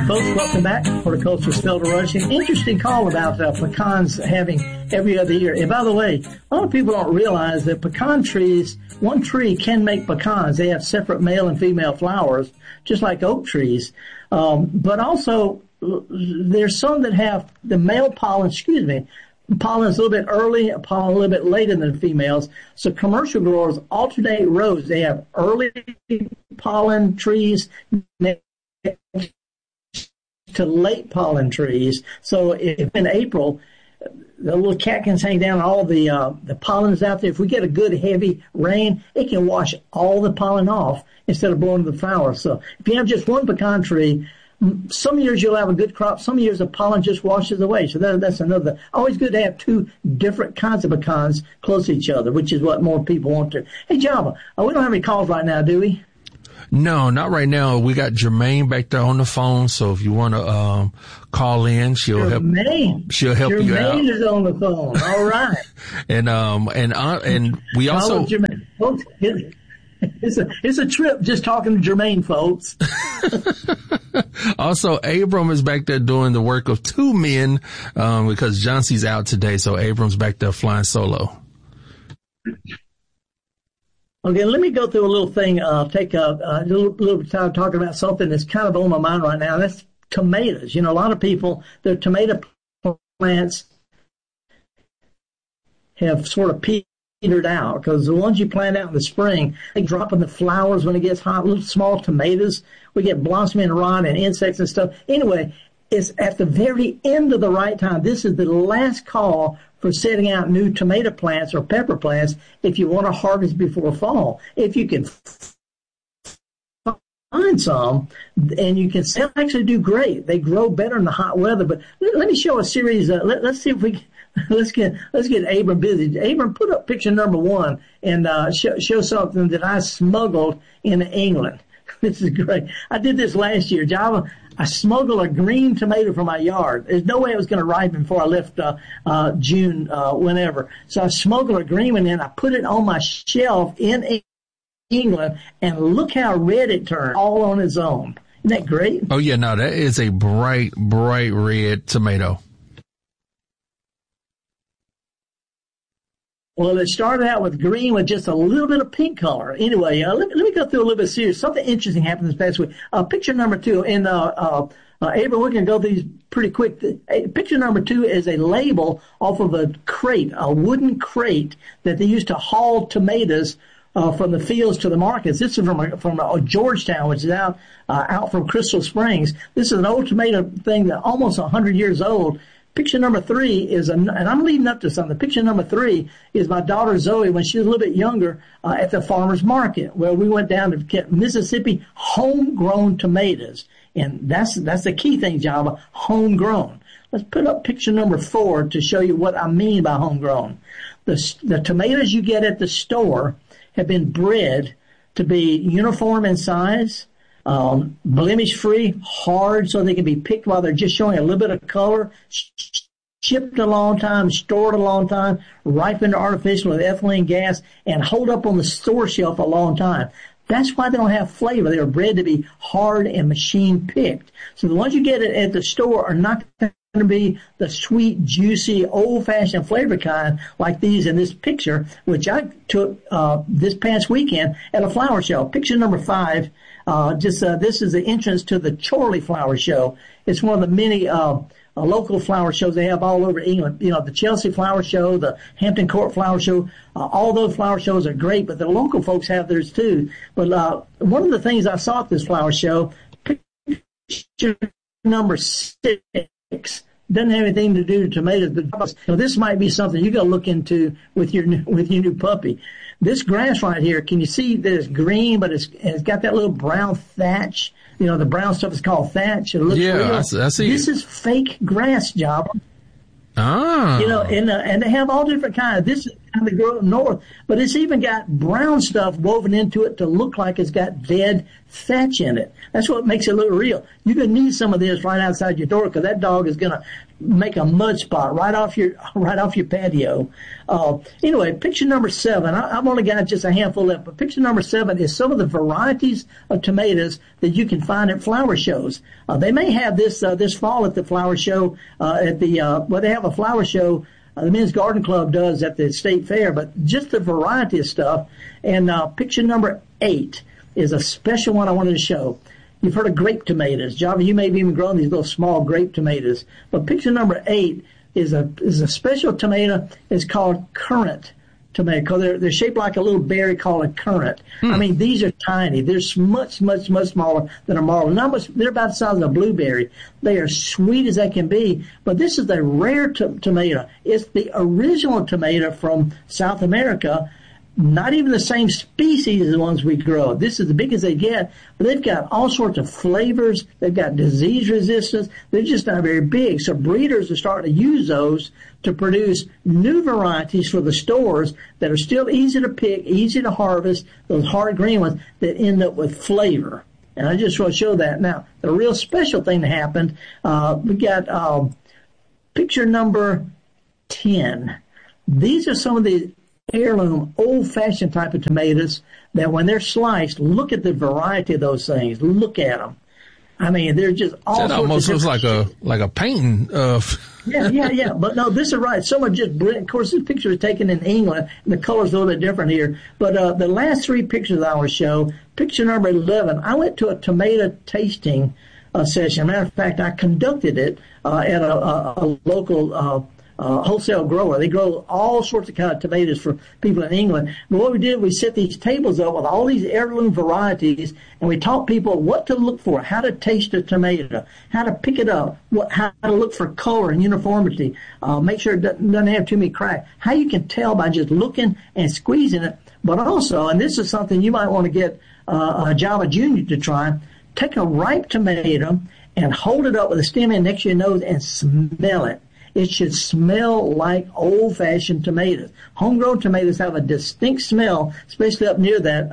folks, welcome back. Horticulture Spelled Rushing. Interesting call about pecans having every other year. And by the way, a lot of people don't realize that pecan trees, one tree can make pecans. They have separate male and female flowers, just like oak trees. But also, there's some that have the male pollen, pollen is a little bit early, pollen a little bit later than females. So commercial growers alternate rows. They have early pollen trees to late pollen trees. So if in April, the little catkins hang down, all the pollen's out there. If we get a good heavy rain, it can wash all the pollen off instead of blowing the flowers. So if you have just one pecan tree, some years you'll have a good crop. Some years the pollen just washes away. So that's another. Always good to have two different kinds of pecans close to each other, which is what more people want to. Hey, Java, we don't have any calls right now, do we? No, not right now. We got Jermaine back there on the phone. So if you want to call in, she'll help you out. Jermaine is on the phone. All right. and we also. Folks, it's a trip just talking to Jermaine, folks. Also, Abram is back there doing the work of two men because Johnson's out today, so Abram's back there flying solo. Okay, let me go through a little thing. Take a little bit of time talking about something that's kind of on my mind right now. That's tomatoes. You know, a lot of people, their tomato plants have sort of petered out because the ones you plant out in the spring, they drop in the flowers when it gets hot. Little small tomatoes, we get blossoming rot and insects and stuff. Anyway, it's at the very end of the right time. This is the last call for setting out new tomato plants or pepper plants if you want to harvest before fall. If you can find some, and you can actually do great. They grow better in the hot weather. But let me show a series. Let's see if we can. Let's get Abram busy. Abram, put up picture number 1 and show something that I smuggled in England. This is great. I did this last year, Java. I smuggled a green tomato from my yard. There's no way it was going to ripen before I left June, whenever. So I smuggled a green one in. I put it on my shelf in England, and look how red it turned all on its own. Isn't that great? Oh, yeah, no, that is a bright red tomato. Well, it started out with green with just a little bit of pink color. Anyway, let me go through a little bit serious. Something interesting happened this past week. Picture number 2, and Abram, we can go through these pretty quick. Picture number 2 is a label off of a crate, a wooden crate that they used to haul tomatoes from the fields to the markets. This is from Georgetown, which is out from Crystal Springs. This is an old tomato thing that almost 100 years old. Picture number 3 is, and I'm leading up to something. Picture number 3 is my daughter Zoe when she was a little bit younger at the farmer's market, where we went down to get Mississippi homegrown tomatoes. And that's the key thing, Java, homegrown. Let's put up picture number 4 to show you what I mean by homegrown. The tomatoes you get at the store have been bred to be uniform in size, blemish-free, hard, so they can be picked while they're just showing a little bit of color, shipped a long time, stored a long time, ripened artificially with ethylene gas, and hold up on the store shelf a long time. That's why they don't have flavor. They are bred to be hard and machine-picked. So the ones you get at the store are not going to be the sweet, juicy, old-fashioned flavor kind like these in this picture, which I took this past weekend at a flower show. Picture number 5. This is the entrance to the Chorley Flower Show. It's one of the many local flower shows they have all over England. You know, the Chelsea Flower Show, the Hampton Court Flower Show, all those flower shows are great, but the local folks have theirs too. But one of the things I saw at this flower show, picture number 6, doesn't have anything to do with tomatoes, but this might be something you got to look into with your new puppy. This grass right here, can you see that it's green, but it's got that little brown thatch? You know, the brown stuff is called thatch. It looks real. I see. This is fake grass, Java. Ah. You know, and they have all different kinds. This is how they grow up north. But it's even got brown stuff woven into it to look like it's got dead thatch in it. That's what makes it look real. You're going to need some of this right outside your door because that dog is going to make a mud spot right off your patio. Anyway, picture number 7. I've only got just a handful left, but picture number 7 is some of the varieties of tomatoes that you can find at flower shows. They may have this fall at the flower show they have a flower show. The Men's Garden Club does at the State Fair, but just the variety of stuff. And picture number 8 is a special one I wanted to show. You've heard of grape tomatoes. Java, you may have even grown these little small grape tomatoes. But picture number 8 is a special tomato. It's called currant tomato because they're shaped like a little berry called a currant. I mean, these are tiny. They're much, much, much smaller than a marble. They're about the size of a blueberry. They are sweet as they can be. But this is a rare tomato. It's the original tomato from South America. Not even the same species as the ones we grow. This is the biggest they get, but they've got all sorts of flavors. They've got disease resistance. They're just not very big. So breeders are starting to use those to produce new varieties for the stores that are still easy to pick, easy to harvest, those hard green ones that end up with flavor. And I just want to show that. Now, the real special thing that happened, we got picture number 10. These are some of the heirloom, old-fashioned type of tomatoes that when they're sliced, look at the variety of those things. Look at them. I mean, they're just all sorts almost of looks like a painting of. Yeah. But no, this is right. Some are just brilliant. Of course, this picture is taken in England, and the color's a little bit different here. But the last 3 pictures I will show, picture number 11, I went to a tomato tasting session. Matter of fact, I conducted it at a local wholesale grower. They grow all sorts of kind of tomatoes for people in England. But what we did, we set these tables up with all these heirloom varieties, and we taught people what to look for, how to taste a tomato, how to pick it up, how to look for color and uniformity, make sure it doesn't have too many cracks, how you can tell by just looking and squeezing it. But also, and this is something you might want to get Java Jr. to try, take a ripe tomato and hold it up with a stem in next to your nose and smell it. It should smell like old-fashioned tomatoes. Homegrown tomatoes have a distinct smell, especially up near that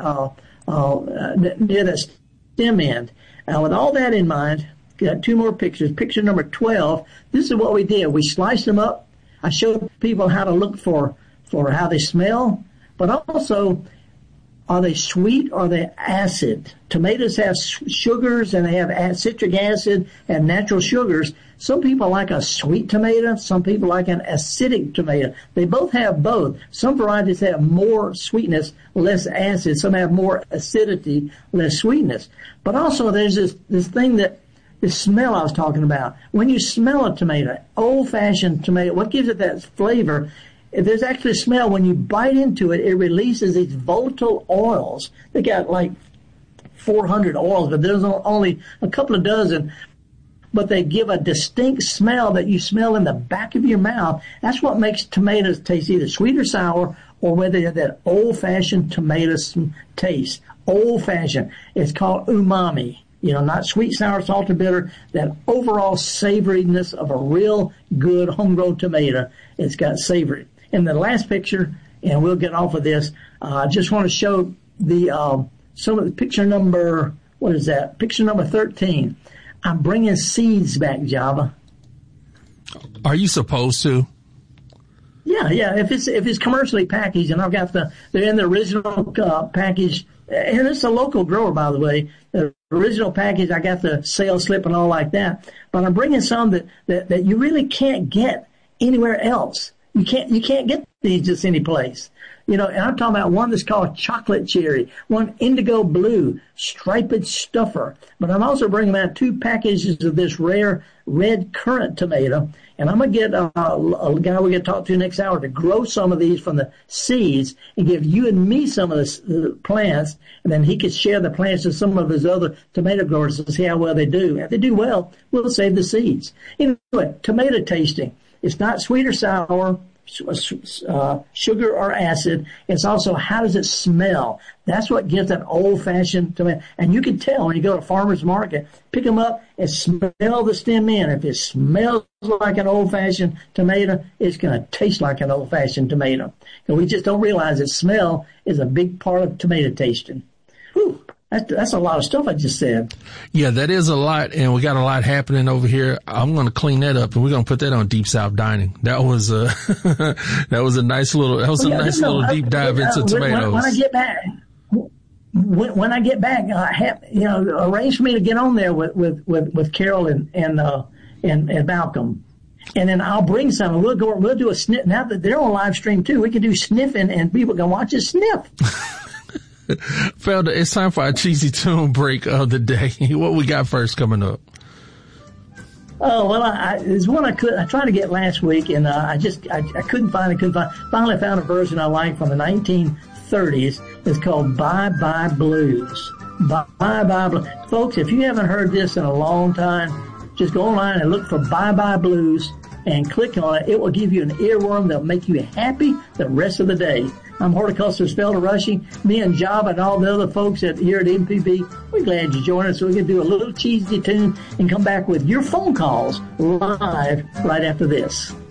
stem end. Now, with all that in mind, got 2 more pictures. Picture number 12. This is what we did. We sliced them up. I showed people how to look for how they smell, but also, are they sweet or are they acid? Tomatoes have sugars and they have citric acid and natural sugars. Some people like a sweet tomato. Some people like an acidic tomato. They both have both. Some varieties have more sweetness, less acid. Some have more acidity, less sweetness. But also there's this thing this smell I was talking about. When you smell a tomato, old-fashioned tomato, what gives it that flavor? There's actually a smell. When you bite into it, it releases these volatile oils. They got like 400 oils, but there's only a couple of dozen. But they give a distinct smell that you smell in the back of your mouth. That's what makes tomatoes taste either sweet or sour, or whether they're that old-fashioned tomato taste. Old-fashioned. It's called umami. Not sweet, sour, salty, bitter, that overall savoriness of a real good homegrown tomato. It's got savory. In the last picture, and we'll get off of this, I just want to show some of the picture number, what is that? Picture number 13. I'm bringing seeds back, Java. Are you supposed to? Yeah. If it's commercially packaged, and I've got they're in the original package, and it's a local grower, by the way. The original package, I got the sales slip and all like that. But I'm bringing some that you really can't get anywhere else. You can't get these just any place. And I'm talking about one that's called chocolate cherry, one indigo blue, striped stuffer. But I'm also bringing out 2 packages of this rare red currant tomato. And I'm going to get a guy we're going to talk to next hour to grow some of these from the seeds and give you and me some of the plants. And then he could share the plants with some of his other tomato growers to see how well they do. If they do well, we'll save the seeds. Anyway, tomato tasting. It's not sweet or sour. sugar or acid. It's also how does it smell. That's what gives that old-fashioned tomato. And you can tell when you go to a farmer's market, pick them up and smell the stem in. If it smells like an old-fashioned tomato, it's going to taste like an old-fashioned tomato. And we just don't realize that smell is a big part of tomato tasting. Whew. That's a lot of stuff I just said. Yeah, that is a lot, and we got a lot happening over here. I'm going to clean that up, and we're going to put that on Deep South Dining. That was a nice little deep dive into tomatoes. When I get back, arrange for me to get on there with Carol and Malcolm. And then I'll bring some, and we'll do a sniff. Now that they're on live stream too, we can do sniffing, and people can watch us sniff. Felder, it's time for our cheesy tune break of the day. What we got first coming up? Oh, well, there's one I tried to get last week, and I couldn't find it. Finally found a version I like from the 1930s. It's called Bye Bye Blues. Bye Bye Blues. Folks, if you haven't heard this in a long time, just go online and look for Bye Bye Blues and click on it. It will give you an earworm that will make you happy the rest of the day. I'm horticulturist Felder Rushing. Me and Java and all the other folks here at MPB, we're glad you joined us so we can do a little cheesy tune and come back with your phone calls live right after this.